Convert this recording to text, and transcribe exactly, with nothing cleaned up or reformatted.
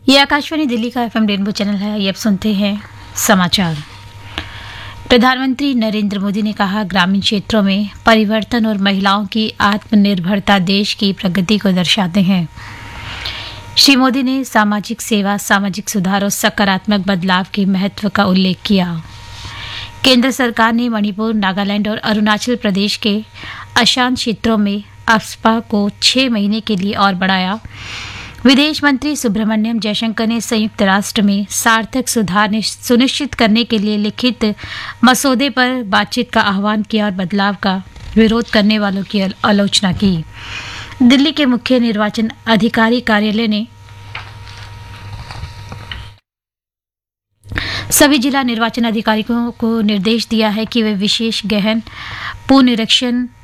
ये आकाशवाणी दिल्ली का FM rainbow channel है। ये अब सुनते हैं समाचार। प्रधानमंत्री नरेंद्र मोदी ने कहा, ग्रामीण क्षेत्रों में परिवर्तन और महिलाओं की आत्मनिर्भरता देश की प्रगति को दर्शाते हैं। श्री मोदी ने सामाजिक सेवा, सामाजिक सुधार और सकारात्मक बदलाव के महत्व का उल्लेख किया। केंद्र सरकार ने मणिपुर, नागालैंड और अरुणाचल प्रदेश के अशांत क्षेत्रों में अफ्स्पा को छह महीने के लिए और बढ़ाया। विदेश मंत्री सुब्रमण्यम जयशंकर ने संयुक्त राष्ट्र में सार्थक सुधार सुनिश्चित करने के लिए लिखित मसौदे पर बातचीत का आह्वान किया और बदलाव का विरोध करने वालों की आलोचना की। दिल्ली के मुख्य निर्वाचन अधिकारी कार्यालय ने सभी जिला निर्वाचन अधिकारियों को निर्देश दिया है कि वे विशेष गहन पुनरीक्षण